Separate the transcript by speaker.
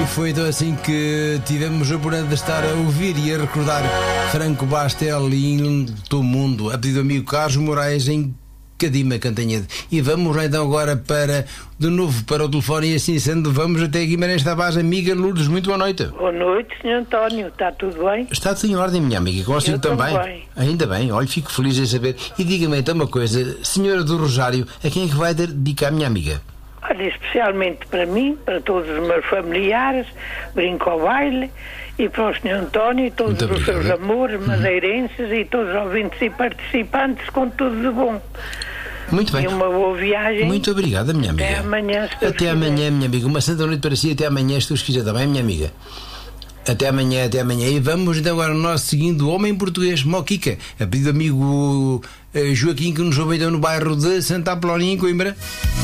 Speaker 1: foi então assim que tivemos a oportunidade de estar a ouvir e a recordar Franco Bastel e em todo o mundo, a pedido do amigo Carlos Moraes em Cadima, Cantanhede. E vamos lá então agora de novo para o telefone, e assim sendo, vamos até Guimarães da Vaz. Amiga Lourdes, muito boa noite.
Speaker 2: Boa noite, Sr. António, está tudo bem?
Speaker 1: Está tudo em ordem, minha amiga, consigo também.
Speaker 2: Bem.
Speaker 1: Ainda bem, olha, fico feliz em saber. E diga-me então uma coisa, Senhora do Rosário, a quem é que vai dedicar, minha amiga?
Speaker 2: Olha, especialmente para mim, para todos os meus familiares, brinco ao baile, e para o Sr. António e todos os seus amores, madeirenses e todos os ouvintes e participantes, com tudo de bom.
Speaker 1: Muito bem.
Speaker 2: E uma boa viagem.
Speaker 1: Muito obrigada, minha amiga.
Speaker 2: Até amanhã, se Deus
Speaker 1: Até amanhã, minha amiga. Uma santa noite para si, até amanhã, se Deus quiser, também, minha amiga. Até amanhã, até amanhã. E vamos então agora ao nosso seguinte homem português, Moquica, a pedido do amigo Joaquim, que nos ouve então no bairro de Santa Apolónia, em Coimbra.